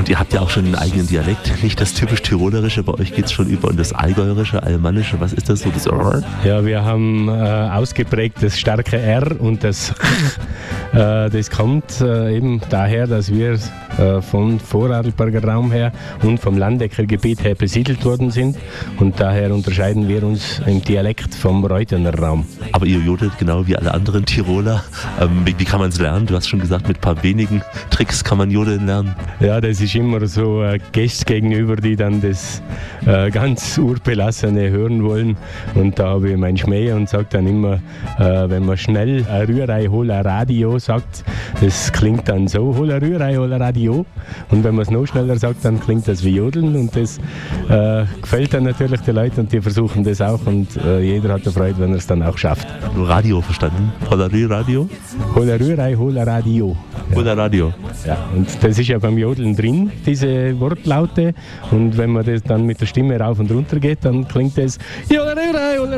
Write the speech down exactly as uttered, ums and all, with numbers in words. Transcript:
Und ihr habt ja auch schon einen eigenen Dialekt, nicht das typisch Tirolerische, bei euch geht es schon über in das Allgäuerische, Almanische, was ist das so? Das ja, wir haben äh, ausgeprägt das starke R und das äh, das kommt äh, eben daher, dass wir äh, vom Vorarlberger Raum her und vom Landeckergebiet her besiedelt worden sind und daher unterscheiden wir uns im Dialekt vom Reuthener Raum. Aber ihr jodelt genau wie alle anderen Tiroler. Ähm, wie, wie kann man es lernen? Du hast schon gesagt, mit ein paar wenigen Tricks kann man jodeln lernen. Ja, das ist immer so äh, Gäste gegenüber, die dann das äh, ganz Urbelassene hören wollen. Und da habe ich meinen Schmäh und sage dann immer, äh, wenn man schnell ein Rührei, hol ein Radio sagt, das klingt dann so, hol ein Rührei, hol ein Radio. Und wenn man es noch schneller sagt, dann klingt das wie Jodeln. Und das äh, gefällt dann natürlich den Leuten und die versuchen das auch. Und äh, jeder hat eine Freude, wenn er es dann auch schafft. Nur Radio verstanden? Holarü Radio? Hol ein Rührei, hol ein Radio. Ja. Hol ein Radio. Ja, und das ist ja beim Jodeln drin, diese Wortlaute. Und wenn man das dann mit der Stimme rauf und runter geht, dann klingt es